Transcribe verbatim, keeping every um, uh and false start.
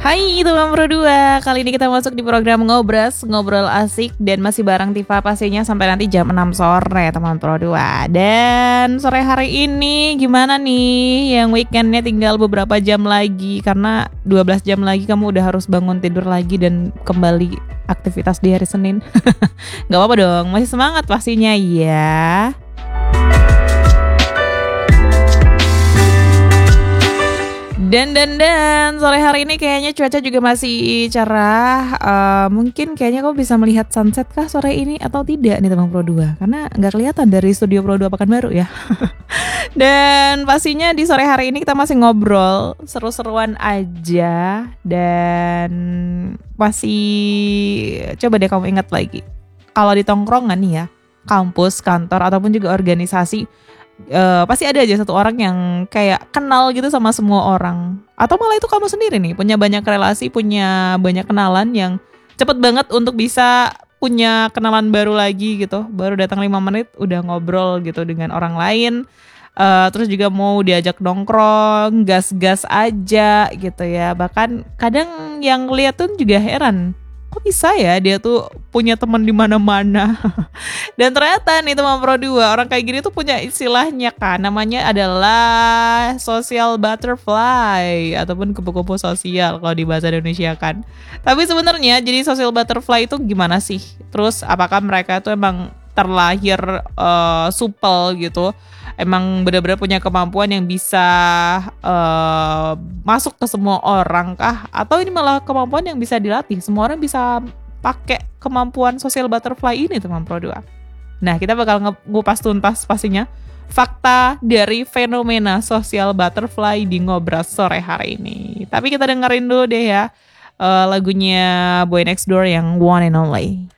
Hai teman Pro dua, kali ini kita masuk di program Ngobras, Ngobrol Asik. Dan masih bareng Tifa pastinya sampai nanti jam enam sore teman Pro dua. Dan sore hari ini gimana nih, yang weekendnya tinggal beberapa jam lagi. Karena dua belas jam lagi kamu udah harus bangun tidur lagi dan kembali aktivitas di hari Senin. Gak apa-apa dong, masih semangat pastinya ya. Dan dan dan sore hari ini kayaknya cuaca juga masih cerah. uh, Mungkin kayaknya kamu bisa melihat sunset kah sore ini atau tidak nih teman Pro dua, karena gak kelihatan dari studio Pro dua Pekanbaru ya. Dan pastinya di sore hari ini kita masih ngobrol seru-seruan aja. Dan masih coba deh kamu ingat lagi, kalau di tongkrongan nih ya, kampus, kantor, ataupun juga organisasi, Uh, pasti ada aja satu orang yang kayak kenal gitu sama semua orang. Atau malah itu kamu sendiri nih, punya banyak relasi, punya banyak kenalan yang cepet banget untuk bisa punya kenalan baru lagi gitu. Baru datang lima menit udah ngobrol gitu dengan orang lain. uh, Terus juga mau diajak nongkrong, gas-gas aja gitu ya. Bahkan kadang yang lihat tuh juga heran, kok bisa ya dia tuh punya teman di mana-mana. Dan ternyata nih teman Pro dua, orang kayak gini tuh punya istilahnya kan, namanya adalah social butterfly ataupun kupu-kupu sosial kalau di bahasa Indonesia kan. Tapi sebenarnya jadi social butterfly itu gimana sih? Terus apakah mereka itu emang terlahir uh, supel gitu, emang benar-benar punya kemampuan yang bisa uh, masuk ke semua orang kah? Atau ini malah kemampuan yang bisa dilatih? Semua orang bisa pakai kemampuan social butterfly ini teman Pro dua. Nah, kita bakal ngupas tuntas pastinya fakta dari fenomena social butterfly di Ngobras sore hari ini. Tapi kita dengerin dulu deh ya uh, lagunya Boy Next Door yang One and Only.